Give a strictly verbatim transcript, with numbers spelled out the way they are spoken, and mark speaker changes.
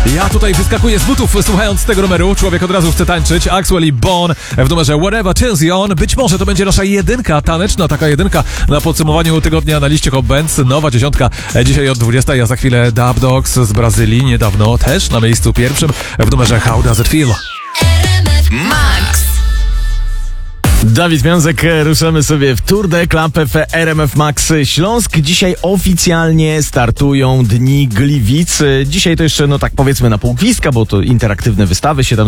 Speaker 1: Ja tutaj wyskakuję z butów, słuchając tego numeru. Człowiek od razu chce tańczyć. Axwell i Bon w numerze Whatever Turns You On. Być może to będzie nasza jedynka taneczna, taka jedynka na podsumowaniu tygodnia na liście Hot Bands. Nowa dziesiątka dzisiaj od dwudziestej, a za chwilę Dub Dogs z Brazylii, niedawno też na miejscu pierwszym w numerze How Does It Feel.
Speaker 2: Max.
Speaker 3: Dawid Miązek, ruszamy sobie w Tour de Club w R M F Max Śląsk. Dzisiaj oficjalnie startują Dni Gliwic. Dzisiaj to jeszcze, no tak powiedzmy, na pół gwizdka, bo to interaktywne wystawy się tam